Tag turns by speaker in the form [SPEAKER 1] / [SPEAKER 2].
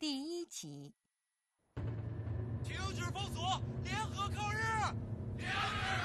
[SPEAKER 1] 第1集。
[SPEAKER 2] 停止封锁，联合抗日！
[SPEAKER 3] 停止